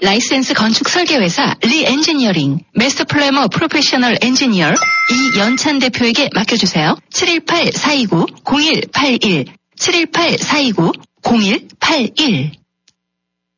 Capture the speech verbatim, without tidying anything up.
라이센스 건축 설계회사 리엔지니어링, 마스터 플래머 프로페셔널 엔지니어 이연찬 대표에게 맡겨주세요. 칠일팔 사이구 공일팔일 칠일팔 사이구 공일팔일